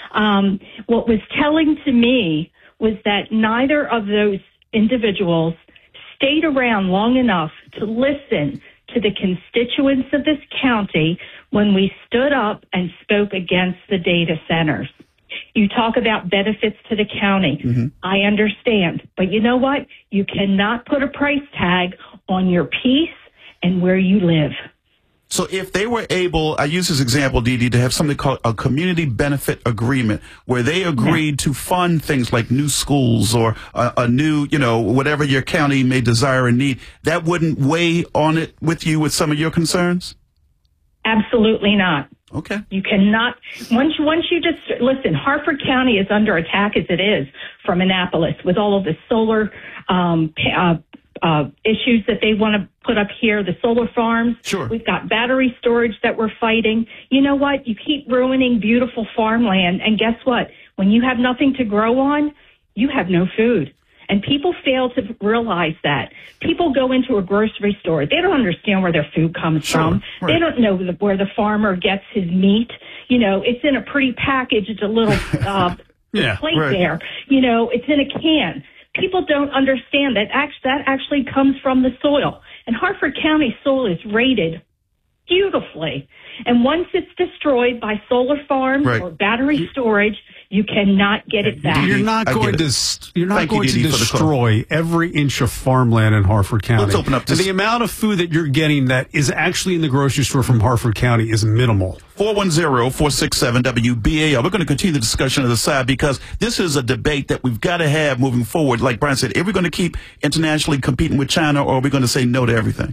Um, what was telling to me was that neither of those individuals stayed around long enough to listen to the constituents of this county when we stood up and spoke against the data centers. You talk about benefits to the county. Mm-hmm. I understand. But you know what? You cannot put a price tag on your peace and where you live. So if they were able, I use this example, Dee Dee, to have something called a community benefit agreement where they agreed yeah. to fund things like new schools or a, a new, you know, whatever your county may desire and need, that wouldn't weigh on it with you with some of your concerns? Absolutely not. Okay. You cannot, once, once you just, listen, Harford County is under attack as it is from Annapolis with all of the solar um, uh, uh, issues that they want to put up here, the solar farms. Sure. We've got battery storage that we're fighting. You know what? You keep ruining beautiful farmland, and guess what? When you have nothing to grow on, you have no food. And people fail to realize that. People go into a grocery store. They don't understand where their food comes sure, from. Right. They don't know the, where the farmer gets his meat. You know, it's in a pretty package. It's a little uh, yeah, plate right. there. You know, it's in a can. People don't understand that act- that actually comes from the soil. And Harford County soil is rated beautifully. And once it's destroyed by solar farms right. or battery storage, you cannot get it back. You're not I going to you're not Thank going you, to Dee Dee, destroy every inch of farmland in Harford County. Let's open up this. And the amount of food that you're getting that is actually in the grocery store from Harford County is minimal. four one zero, four six seven, W B A L. We're going to continue the discussion on the side because this is a debate that we've got to have moving forward. Like Brian said, are we going to keep internationally competing with China or are we going to say no to everything?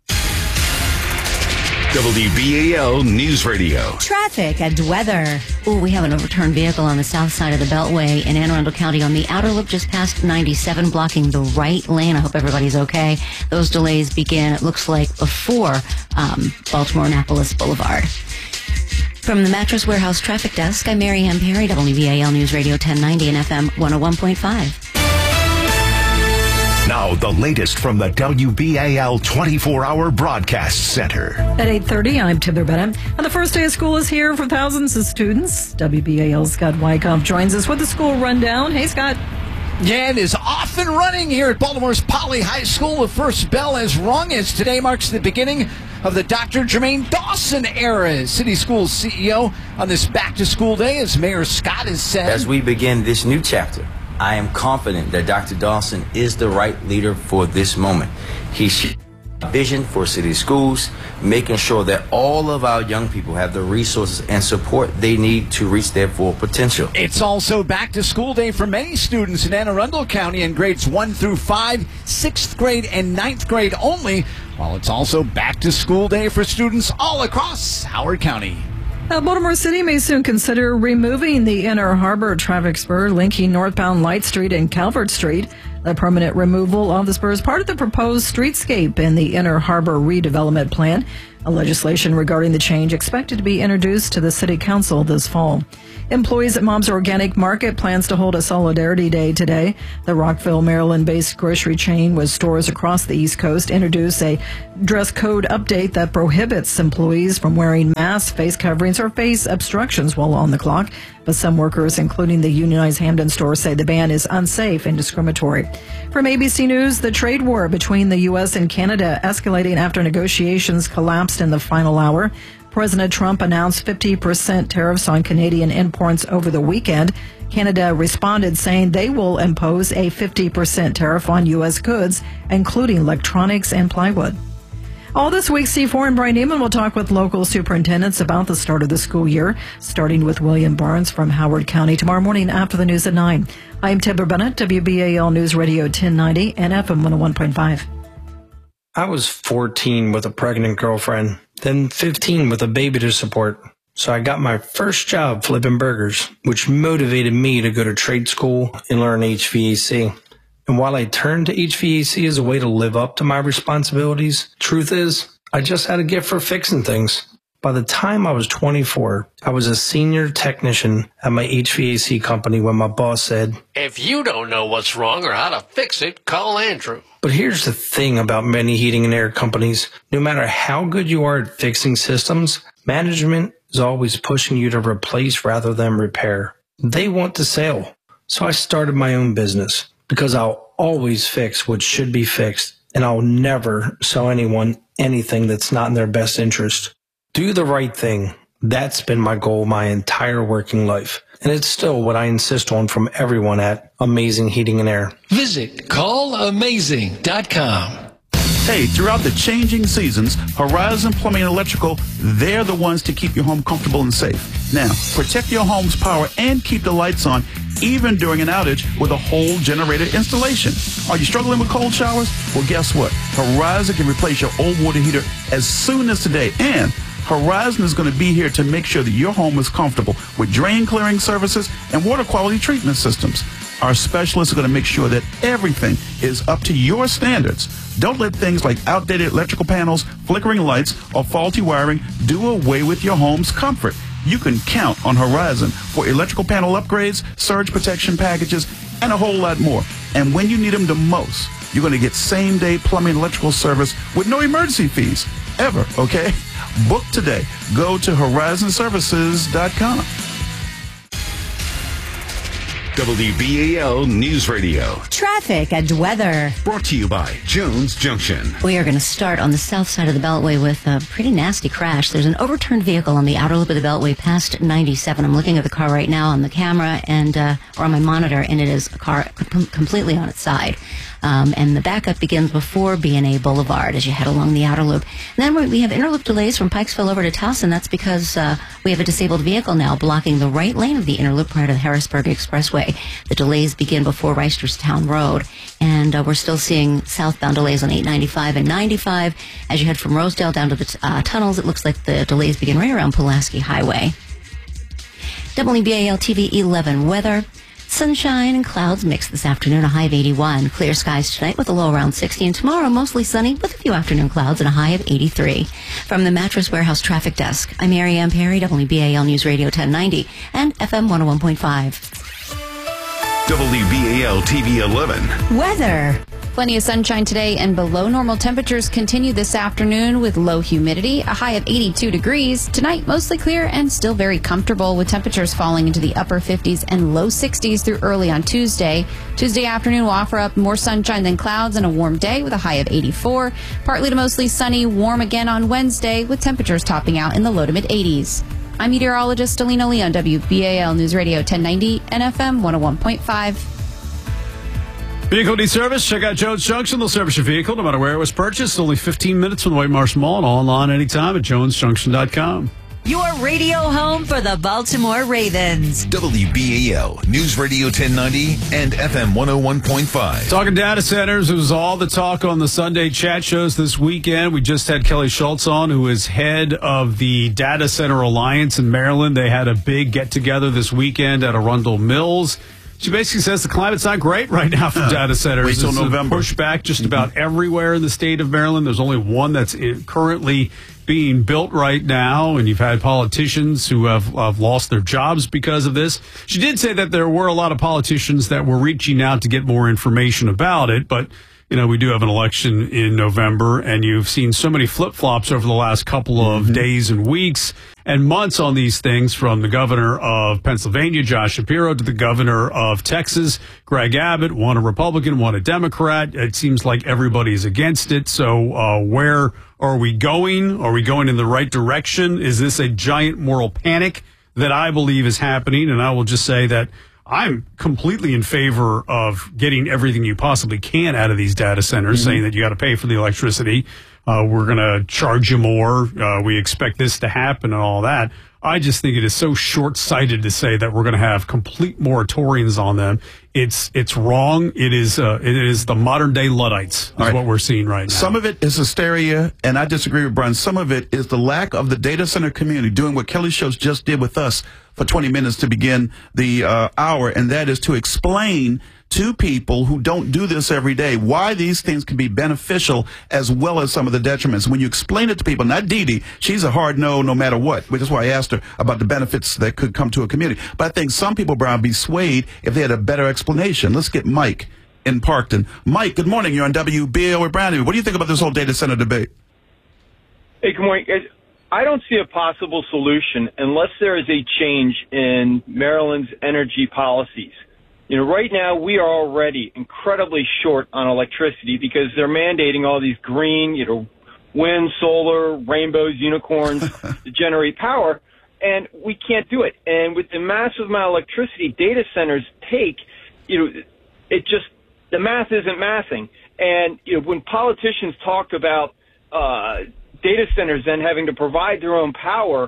W B A L News Radio. Traffic and weather. Ooh, we have an overturned vehicle on the south side of the Beltway in Anne Arundel County on the outer loop just past ninety-seven, blocking the right lane. I hope everybody's okay. Those delays begin, it looks like, before um, Baltimore-Annapolis Boulevard. From the Mattress Warehouse Traffic Desk, I'm Mary Ann Perry, W B A L News Radio ten ninety and F M one oh one point five. Now, the latest from the W B A L twenty-four hour Broadcast Center. At eight thirty, I'm Tibler Bennett. And the first day of school is here for thousands of students. W B A L's Scott Wyckoff joins us with the school rundown. Hey, Scott. Yeah, it is off and running here at Baltimore's Poly High School. The first bell has rung as today marks the beginning of the Doctor Jermaine Dawson era. City Schools C E O on this back-to-school day, as Mayor Scott has said. As we begin this new chapter, I am confident that Doctor Dawson is the right leader for this moment. He sh- Vision for City Schools, making sure that all of our young people have the resources and support they need to reach their full potential. It's also back to school day for many students in Anne Arundel County in grades one through five, sixth grade and ninth grade only, while it's also back to school day for students all across Howard County. Uh, Baltimore City may soon consider removing the Inner Harbor traffic spur linking northbound Light Street and Calvert Street. The permanent removal of the spur is part of the proposed streetscape in the Inner Harbor redevelopment plan. A legislation regarding the change expected to be introduced to the City Council this fall. Employees at Mom's Organic Market plans to hold a Solidarity Day today. The Rockville, Maryland-based grocery chain with stores across the East Coast introduced a dress code update that prohibits employees from wearing masks, face coverings, or face obstructions while on the clock. But some workers, including the unionized Hamden store, say the ban is unsafe and discriminatory. From A B C News, the trade war between the U S and Canada escalating after negotiations collapsed in the final hour. President Trump announced fifty percent tariffs on Canadian imports over the weekend. Canada responded saying they will impose a fifty percent tariff on U S goods, including electronics and plywood. All this week, C four and Brian Neiman will talk with local superintendents about the start of the school year, starting with William Barnes from Howard County tomorrow morning after the news at nine. I'm Tibber Bennett, W B A L News Radio ten ninety and F M one oh one point five. I was fourteen with a pregnant girlfriend, then fifteen with a baby to support. So I got my first job flipping burgers, which motivated me to go to trade school and learn H V A C. And while I turned to H V A C as a way to live up to my responsibilities, truth is, I just had a gift for fixing things. By the time I was twenty-four, I was a senior technician at my H V A C company when my boss said, "If you don't know what's wrong or how to fix it, call Andrew." But here's the thing about many heating and air companies. No matter how good you are at fixing systems, management is always pushing you to replace rather than repair. They want to sell. So I started my own business because I'll always fix what should be fixed, and I'll never sell anyone anything that's not in their best interest. Do the right thing. That's been my goal my entire working life. And it's still what I insist on from everyone at Amazing Heating and Air. Visit call amazing dot com. Hey, throughout the changing seasons, Horizon Plumbing and Electrical, they're the ones to keep your home comfortable and safe. Now, protect your home's power and keep the lights on, even during an outage with a whole generator installation. Are you struggling with cold showers? Well, guess what? Horizon can replace your old water heater as soon as today. And Horizon is going to be here to make sure that your home is comfortable with drain clearing services and water quality treatment systems. Our specialists are going to make sure that everything is up to your standards. Don't let things like outdated electrical panels, flickering lights, or faulty wiring do away with your home's comfort. You can count on Horizon for electrical panel upgrades, surge protection packages, and a whole lot more. And when you need them the most, you're going to get same-day plumbing and electrical service with no emergency fees, ever, okay? Book today. Go to horizon services dot com. W B A L News Radio. Traffic and weather. Brought to you by Jones Junction. We are going to start on the south side of the Beltway with a pretty nasty crash. There's an overturned vehicle on the outer loop of the Beltway past ninety-seven. I'm looking at the car right now on the camera and uh, or on my monitor, and it is a car com- completely on its side. Um, and the backup begins before B and A Boulevard as you head along the outer loop. And then we have interloop delays from Pikesville over to Towson. That's because uh, we have a disabled vehicle now blocking the right lane of the interloop prior to the Harrisburg Expressway. The delays begin before Reisterstown Road. And uh, we're still seeing southbound delays on eight ninety-five and ninety-five. As you head from Rosedale down to the uh, tunnels, it looks like the delays begin right around Pulaski Highway. W B A L T V eleven weather. Sunshine and clouds mixed this afternoon, a high of eighty-one. Clear skies tonight with a low around sixty, and tomorrow mostly sunny with a few afternoon clouds and a high of eighty-three. From the Mattress Warehouse Traffic Desk, I'm Mary Ann Perry, W B A L News Radio ten ninety and F M one oh one point five. W B A L T V eleven. Weather. Plenty of sunshine today and below normal temperatures continue this afternoon with low humidity, a high of eighty-two degrees. Tonight, mostly clear and still very comfortable with temperatures falling into the upper fifties and low sixties through early on Tuesday. Tuesday afternoon will offer up more sunshine than clouds and a warm day with a high of eighty-four. Partly to mostly sunny, warm again on Wednesday with temperatures topping out in the low to mid eighties. I'm meteorologist Alina Lee on W B A L News Radio ten ninety and F M one oh one point five. Vehicle needs service? Check out Jones Junction. They'll service your vehicle no matter where it was purchased. Only fifteen minutes from the White Marsh Mall and online anytime at jones junction dot com. Your radio home for the Baltimore Ravens. W B A L News Radio ten ninety and F M one oh one point five. Talking data centers, it was all the talk on the Sunday chat shows this weekend. We just had Kelly Schultz on, who is head of the Data Center Alliance in Maryland. They had a big get-together this weekend at Arundel Mills. She basically says the climate's not great right now for uh, data centers. Wait till It's November. Pushback just about mm-hmm. everywhere in the state of Maryland. There's only one that's in, currently being built right now, and you've had politicians who have, have lost their jobs because of this. She did say that there were a lot of politicians that were reaching out to get more information about it, but you know, we do have an election in November, and you've seen so many flip-flops over the last couple of mm-hmm. days and weeks and months on these things, from the governor of Pennsylvania, Josh Shapiro, to the governor of Texas, Greg Abbott, one a Republican, one a Democrat. It seems like everybody's against it. So uh, where are we going? Are we going in the right direction? Is this a giant moral panic that I believe is happening? And I will just say that I'm completely in favor of getting everything you possibly can out of these data centers, mm-hmm. saying that you got to pay for the electricity. Uh, we're going to charge you more. Uh, we expect this to happen and all that. I just think it is so short-sighted to say that we're going to have complete moratoriums on them. It's it's wrong. It is uh, it is the modern-day Luddites is right. what we're seeing right now. Some of it is hysteria, and I disagree with Brian. Some of it is the lack of the data center community doing what Kelly Schultz just did with us for twenty minutes to begin the uh, hour, and that is to explain to people who don't do this every day why these things can be beneficial as well as some of the detriments. When you explain it to people, not Dee Dee, she's a hard no no matter what, which is why I asked her about the benefits that could come to a community. But I think some people, Brian, would be swayed if they had a better explanation. Let's get Mike in Parkton. Mike, good morning. You're on W B A L with Brandon. What do you think about this whole data center debate? Hey, good morning. I don't see a possible solution unless there is a change in Maryland's energy policies. You know, right now we are already incredibly short on electricity because they're mandating all these green, you know, wind, solar, rainbows, unicorns to generate power, and we can't do it. And with the massive amount of electricity data centers take, you know, it just, the math isn't mathing. And, you know, when politicians talk about uh, data centers then having to provide their own power,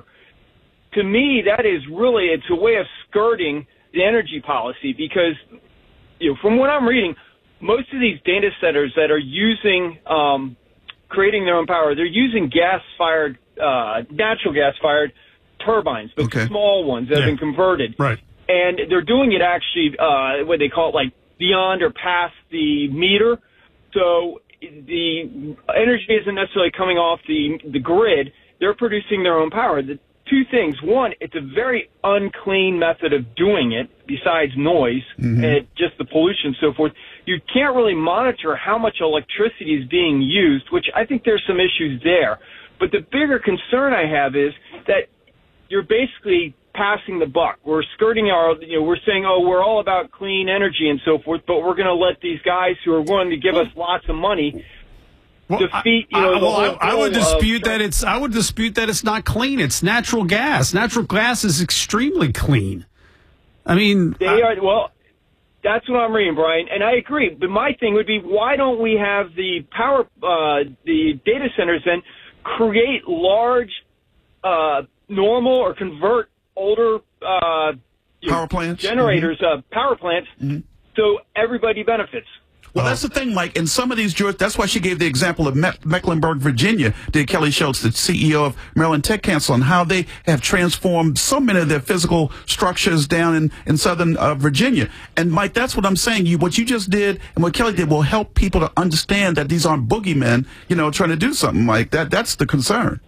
to me that is really, it's a way of skirting the energy policy, because, you know, from what I'm reading, most of these data centers that are using, um, creating their own power, they're using gas-fired, uh, natural gas-fired turbines, but okay. small ones that yeah. have been converted. Right. And they're doing it actually, uh, what they call it, like beyond or past the meter. So the energy isn't necessarily coming off the, the grid. They're producing their own power. The, Two things. One, it's a very unclean method of doing it, besides noise mm-hmm. and just the pollution and so forth. You can't really monitor how much electricity is being used, which I think there's some issues there. But the bigger concern I have is that you're basically passing the buck. We're skirting our, you know, we're saying, oh, we're all about clean energy and so forth, but we're going to let these guys who are willing to give us lots of money Well, defeat, you know, I, well, I, I would dispute of, that it's. I would dispute that it's not clean. It's natural gas. Natural gas is extremely clean. I mean, they I, are. Well, that's what I'm reading, Brian, and I agree. But my thing would be, why don't we have the power, uh, the data centers then create large, uh, normal or convert older uh, power plants, generators, mm-hmm. uh, power plants, mm-hmm. so everybody benefits. Well, that's the thing, Mike. In some of these jurisdictions, that's why she gave the example of Me- Mecklenburg, Virginia, did Kelly Schultz, the C E O of Maryland Tech Council, and how they have transformed so many of their physical structures down in, in southern uh, Virginia. And, Mike, that's what I'm saying. You, what you just did and what Kelly did will help people to understand that these aren't boogeymen, you know, trying to do something like that. That's the concern.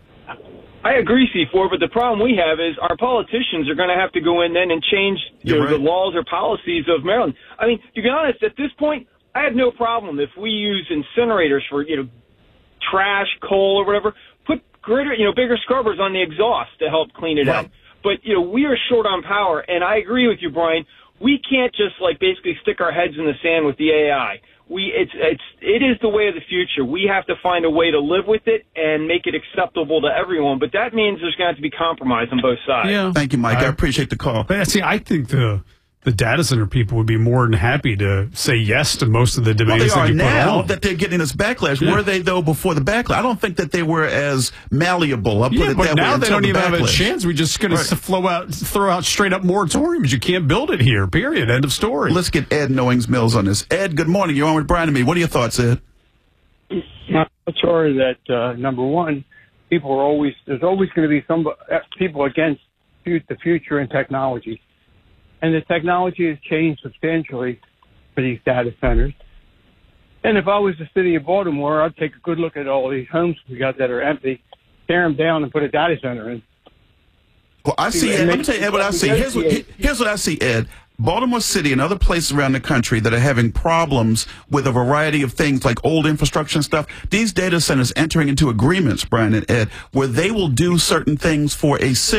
I agree, C four, but the problem we have is our politicians are going to have to go in then and change you know, right. the laws or policies of Maryland. I mean, to be honest, at this point, I have no problem if we use incinerators for, you know, trash, coal, or whatever. Put greater, you know, bigger scrubbers on the exhaust to help clean it right. out. But, you know, we are short on power, and I agree with you, Brian. We can't just, like, basically stick our heads in the sand with the A I. We, it's, it's, it is the way of the future. We have to find a way to live with it and make it acceptable to everyone. But that means there's going to have to be compromise on both sides. Yeah. Thank you, Mike. I, I appreciate the call. But see, I think the the data center people would be more than happy to say yes to most of the Well, demands they that are you put now on. that they're getting this backlash. Yeah. Were they, though, before the backlash? I don't think that they were as malleable. I'll put Yeah, it but that now way. they until don't the even have a backlash. chance. We're just going Right. to flow out, throw out straight up moratoriums. You can't build it here, period. End of story. Let's get Ed Knowings Mills on this. Ed, good morning. You're on with Brian and me. What are your thoughts, Ed? I'm sorry that, uh, number one, people are always, there's always going to be some uh, people against fu- the future and technology. And the technology has changed substantially for these data centers. And if I was the city of Baltimore, I'd take a good look at all these homes we got that are empty, tear them down and put a data center in. Well, I see, Ed. Let me tell you, Ed, what I see. Here's what, here's what I see, Ed. Baltimore City and other places around the country that are having problems with a variety of things like old infrastructure and stuff, these data centers entering into agreements, Brian and Ed, where they will do certain things for a city